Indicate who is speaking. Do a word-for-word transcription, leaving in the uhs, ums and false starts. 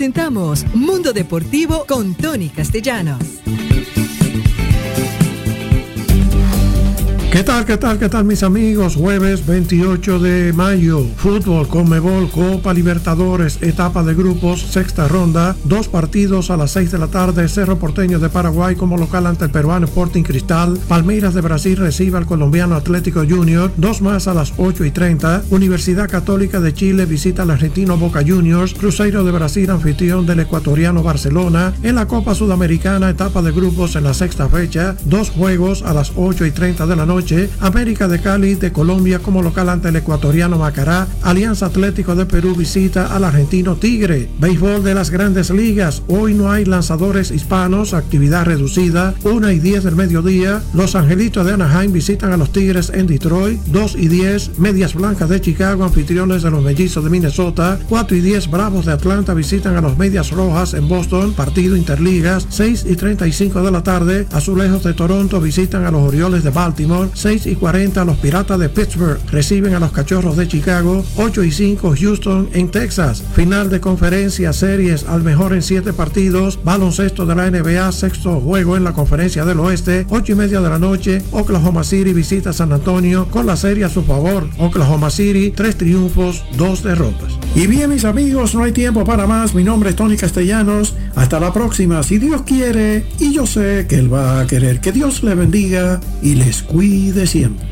Speaker 1: Presentamos Mundo Deportivo con Tony Castellanos.
Speaker 2: ¿Qué tal, qué tal, qué tal mis amigos? Jueves veintiocho de mayo, fútbol, Conmebol, Copa Libertadores, etapa de grupos, sexta ronda, dos partidos a las seis de la tarde, Cerro Porteño de Paraguay como local ante el peruano Sporting Cristal, Palmeiras de Brasil recibe al colombiano Atlético Junior, dos más a las ocho y treinta, Universidad Católica de Chile visita al argentino Boca Juniors, Cruzeiro de Brasil anfitrión del ecuatoriano Barcelona, en la Copa Sudamericana, etapa de grupos en la sexta fecha, dos juegos a las ocho y treinta de la noche, América de Cali de Colombia como local ante el ecuatoriano Macará, Alianza Atlético de Perú visita al argentino Tigre. Béisbol de las Grandes Ligas, hoy no hay lanzadores hispanos, actividad reducida, una y diez del mediodía, Los Angelitos de Anaheim visitan a los Tigres en Detroit, dos y diez, Medias Blancas de Chicago, anfitriones de los Mellizos de Minnesota, cuatro y diez, Bravos de Atlanta visitan a los Medias Rojas en Boston, partido interligas, seis y treinta y cinco de la tarde, Azulejos de Toronto visitan a los Orioles de Baltimore, seis y cuarenta los Piratas de Pittsburgh reciben a los Cachorros de Chicago, ocho y cinco Houston en Texas. Final de conferencia, series al mejor en siete partidos, baloncesto de la N B A, sexto juego en la conferencia del oeste, ocho y media de la noche, Oklahoma City visita San Antonio con la serie a su favor. Oklahoma City, tres triunfos, dos derrotas. Y bien mis amigos, no hay tiempo para más, mi nombre es Tony Castellanos, hasta la próxima si Dios quiere, y yo sé que Él va a querer. Que Dios le bendiga y les cuide de siempre.